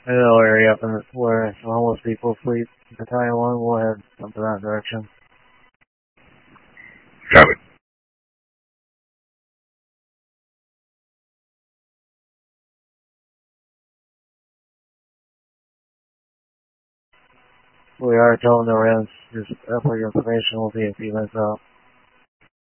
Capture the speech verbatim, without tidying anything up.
The area up in the, where some homeless people sleep, Battalion one, we'll head up in that direction. Copy. We are telling the rents, just up for your information, we'll be a few minutes out.